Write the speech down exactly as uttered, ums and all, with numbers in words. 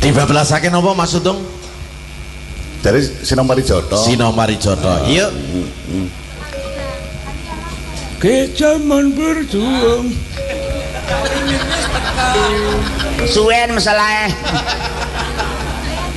Dibablasake napa maksud dong? Dari Sinomari Joto. Sinomari Joto. Iya. Ke zaman berjuang. Suwen masalahnya.